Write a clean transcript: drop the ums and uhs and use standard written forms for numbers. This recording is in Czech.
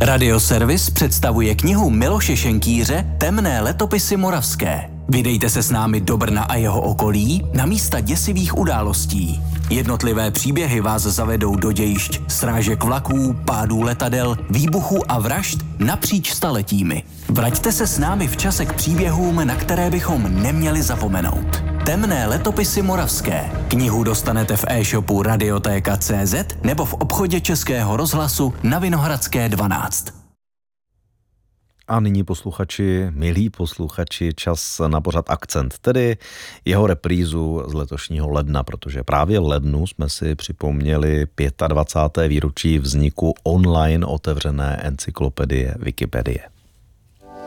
Radioservis představuje knihu Miloše Šenkýře Temné letopisy moravské. Vydejte se s námi do Brna a jeho okolí na místa děsivých událostí. Jednotlivé příběhy vás zavedou do dějišť srážek vlaků, pádů letadel, výbuchů a vražd napříč staletími. Vraťte se s námi v čase k příběhům, na které bychom neměli zapomenout. Temné letopisy moravské. Knihu dostanete v e-shopu Radiotéka.cz nebo v obchodě Českého rozhlasu na Vinohradské 12. A nyní posluchači, milí posluchači, čas na pořad Akcent, tedy jeho reprízu z letošního ledna, protože právě v lednu jsme si připomněli 25. výročí vzniku online otevřené encyklopedie Wikipedie.